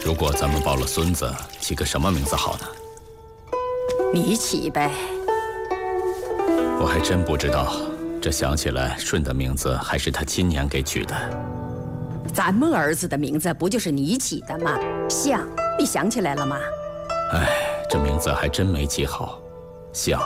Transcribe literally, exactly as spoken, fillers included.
如果咱们抱了孙子，起个什么名字好呢？ 你起呗。 我还真不知道，这想起来舜的名字还是他亲娘给取的。 咱们儿子的名字不就是你起的吗？象，你想起来了吗？ 哎，这名字还真没起好，象。